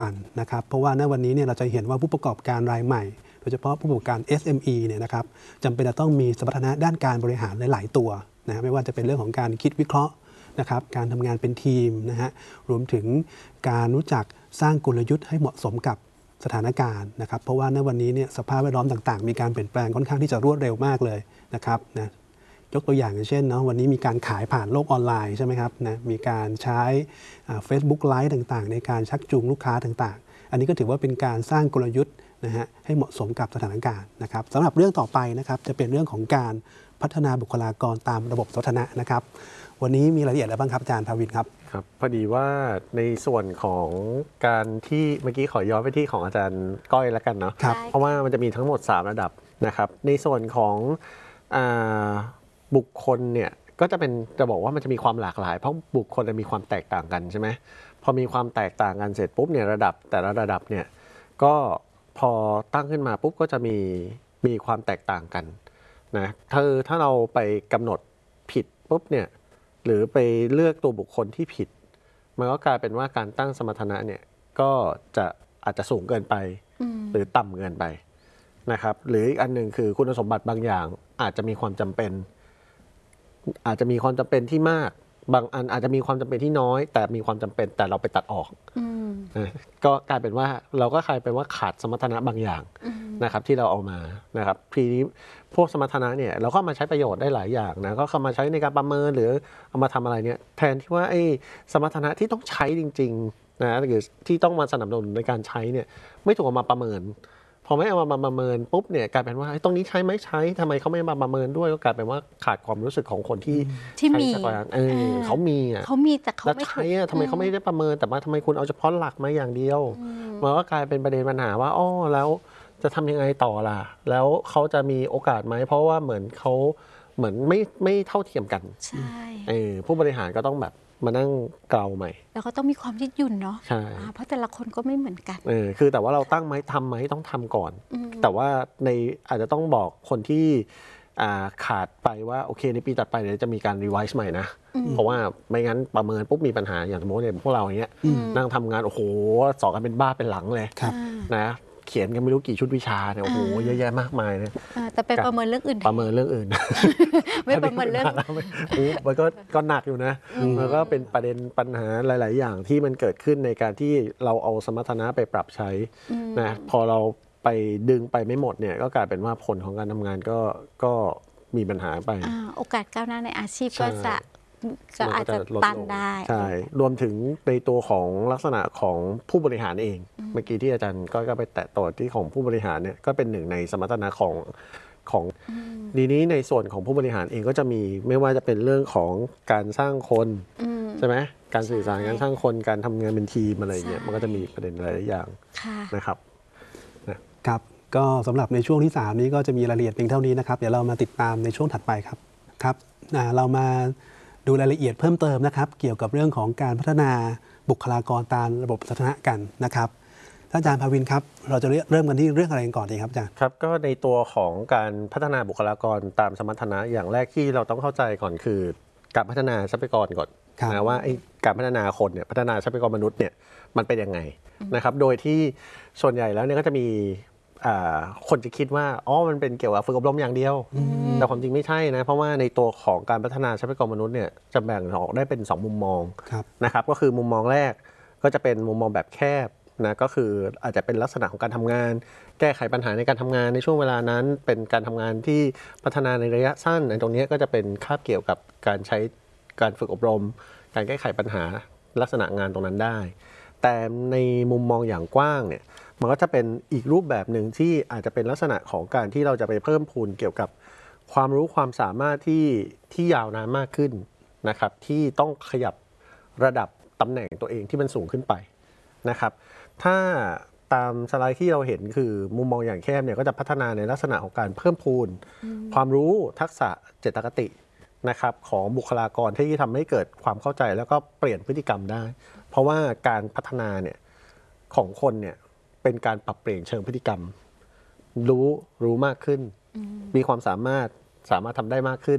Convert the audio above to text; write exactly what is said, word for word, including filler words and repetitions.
นะครับเพราะว่าในวันนี้เนี่ยเราจะเห็นว่าผู้ประกอบการรายใหม่โดยเฉพาะผู้ประกอบการ เอส เอ็ม อี เนี่ยนะครับจำเป็นจะต้องมีสมรรถนะด้านการบริหารหลายๆตัวนะไม่ว่าจะเป็นเรื่องของการคิดวิเคราะห์นะครับการทำงานเป็นทีมนะฮะรวมถึงการรู้จักสร้างกลยุทธ์ให้เหมาะสมกับสถานการณ์นะครับเพราะว่าในวันนี้เนี่ยสภาพแวดล้อมต่างๆมีการเปลี่ยนแปลงค่อนข้างที่จะรวดเร็วมากเลยนะครับนะยกตัวอย่างอย่างเช่นเนาะวันนี้มีการขายผ่านโลกออนไลน์ใช่ไหมครับนะมีการใช้เฟซบุ๊กไลฟ์ต่างๆในการชักจูงลูกค้าต่างๆอันนี้ก็ถือว่าเป็นการสร้างกลยุทธ์นะฮะให้เหมาะสมกับสถานการณ์นะครับสำหรับเรื่องต่อไปนะครับจะเป็นเรื่องของการพัฒนาบุคลากรตามระบบสาธารณะนะครับวันนี้มีรายละเอียดอะไรบ้างครับอาจารย์ภาวินครับครับพอดีว่าในส่วนของการที่เมื่อกี้ขอย้อนไปที่ของอาจารย์ก้อยแล้วกันเนาะเพราะว่ามันจะมีทั้งหมดสามระดับนะครับในส่วนของอ่าบุคคลเนี่ยก็จะเป็นจะบอกว่ามันจะมีความหลากหลายเพราะบุคคลจะมีความแตกต่างกันใช่ไหมพอมีความแตกต่างกันเสร็จปุ๊บเนี่ยระดับแต่ละระดับเนี่ยก็พอตั้งขึ้นมาปุ๊บก็จะมีมีความแตกต่างกันนะถ้าถ้าเราไปกำหนดผิดปุ๊บเนี่ยหรือไปเลือกตัวบุคคลที่ผิดมันก็กลายเป็นว่าการตั้งสมรรถนะเนี่ยก็จะอาจจะสูงเกินไปหรือต่ำเกินไปนะครับหรืออีกอันหนึ่งคือคุณสมบัติบางอย่างอาจจะมีความจำเป็นอาจจะมีความจำเป็นที่มากบางอันอาจจะมีความจำเป็นที่น้อยแต่มีความจำเป็นแต่เราไปตัดออกก็กลายเป็นว่าเราก็กลายเป็นว่าขาดสมรรถนะบางอย่างนะครับที่เราเอามานะครับทีนี้พวกสมรรถนะเนี่ยเราก็มาใช้ประโยชน์ได้หลายอย่างนะก็เข้ามาใช้ในการประเมินหรือเอามาทำอะไรเนี่ยแทนที่ว่าไอ้สมรรถนะที่ต้องใช้จริงๆนะหรือที่ต้องมาสนับสนุนในการใช้เนี่ยไม่ถูกเอามาประเมินพอไม่เอามาประเมินปุ๊บเนี่ยกลายเป็นว่าตรงนี้ใช้ไม่ใช้ทำไมเขาไม่มาประเมินด้วยก็กลายเป็นว่าขาดความรู้สึกของคนที่ที่มีเออเขามีอ่ะเขามีแต่เขาไม่ใช้อ่ะทำไมเขาไม่ได้ประเมินแต่ว่าทำไมคุณเอาเฉพาะหลักมาอย่างเดียวมันก็กลายเป็นประเด็นปัญหาว่าอ๋อแล้วจะทำยังไงต่อล่ะแล้วเขาจะมีโอกาสไหมเพราะว่าเหมือนเขาเหมือนไม่ไม่เท่าเทียมกันใช่เออผู้บริหารก็ต้องแบบมานั่งเกลาใหม่แล้วก็ต้องมีความยืดหยุ่นเนาะใช่เพราะแต่ละคนก็ไม่เหมือนกันเออคือแต่ว่าเราตั้งไหมทำไหมต้องทำก่อนแต่ว่าในอาจจะต้องบอกคนที่ขาดไปว่าโอเคในปีตัดไปเดี๋ยวจะมีการรีไวซ์ใหม่นะเพราะว่าไม่งั้นประเมินปุ๊บมีปัญหาอย่างสมมติเนี่ยพวกเราอย่างเงี้ยนั่งทำงานโอ้โหสอบกันเป็นบ้าเป็นหลังเลยนะเขียนกันไม่รู้กี่ชุดวิชาเนี่ยโอ้โหเยอะแยะมากมายเนี่ยแต่ไปประเมินเรื่องอื่นประเมินเรื่องอื่นไม่ประเมินเรื่องมันก็ก็หนักอยู่นะมันก็เป็นประเด็นปัญหาหลายๆอย่างที่มันเกิดขึ้นในการที่เราเอาสมรรถนะไปปรับใช้นะพอเราไปดึงไปไม่หมดเนี่ยก็กลายเป็นว่าผลของการทำงานก็ก็มีปัญหาไปโอกาสก้าวหน้าในอาชีพก็จะก็อาจจะตันได้ใช่รวมถึงในตัวของลักษณะของผู้บริหารเองเมื่อกี้ที่อาจารย์ก็ไปแตะต่อที่ของผู้บริหารเนี่ยก็เป็นหนึ่งในสมรรถนะของของดีนี้ในส่วนของผู้บริหารเองก็จะมีไม่ว่าจะเป็นเรื่องของการสร้างคนใช่ไหมการสื่อสารการสร้างคนการทำงานเป็นทีมอะไรเงี้ยมันก็จะมีประเด็นหลายอย่างนะครับครับก็สำหรับในช่วงที่สามนี้ก็จะมีรายละเอียดเพียงเท่านี้นะครับเดี๋ยวเรามาติดตามในช่วงถัดไปครับครับเรามาดูรายละเอียดเพิ่มเติมนะครับเกี่ยวกับเรื่องของการพัฒนาบุคลากรตามระบบสาธารณะกันนะครับท่านอาจารย์ภาวินครับเราจะเริ่มกันที่เรื่องอะไรก่อนดีครับอาจารย์ครับก็ในตัวของการพัฒนาบุคลากรตามสมรรถนะอย่างแรกที่เราต้องเข้าใจก่อนคือการพัฒนาทรัพยากรก่อนนะว่าการพัฒนาคนเนี่ยพัฒนาทรัพยากรมนุษย์เนี่ยมันเป็นยังไงนะครับโดยที่ส่วนใหญ่แล้วเนี่ยก็จะมีคนจะคิดว่าอ๋อมันเป็นเกี่ยวกับฝึกอบรมอย่างเดียวแต่ความจริงไม่ใช่นะเพราะว่าในตัวของการพัฒนาทรัพยากรมนุษย์เนี่ยจะแบ่งออกได้เป็นสองมุมมองนะครับก็คือมุมมองแรกก็จะเป็นมุมมองแบบแคบนะก็คืออาจจะเป็นลักษณะของการทำงานแก้ไขปัญหาในการทำงานในช่วงเวลานั้นเป็นการทำงานที่พัฒนาในระยะสั้นในตรงนี้ก็จะเป็นคาบเกี่ยวกับการใช้การฝึกอบรมการแก้ไขปัญหาลักษณะงานตรงนั้นได้แต่ในมุมมองอย่างกว้างเนี่ยมันก็จะเป็นอีกรูปแบบหนึ่งที่อาจจะเป็นลักษณะของการที่เราจะไปเพิ่มพูนเกี่ยวกับความรู้ความสามารถที่ที่ยาวนานมากขึ้นนะครับที่ต้องขยับระดับตำแหน่งตัวเองที่มันสูงขึ้นไปนะครับถ้าตามสไลด์ที่เราเห็นคือมุมมองอย่างแคบเนี่ยก็จะพัฒนาในลักษณะของการเพิ่มพูนความรู้ทักษะเจตคตินะครับของบุคลากรที่ทำให้เกิดความเข้าใจแล้วก็เปลี่ยนพฤติกรรมได้เพราะว่าการพัฒนาเนี่ยของคนเนี่ยเป็นการปรับเปลี่ยนเชิงพฤติกรรมรู้รู้มากขึ้นมีความสามารถสามารถทำได้มากขึ้น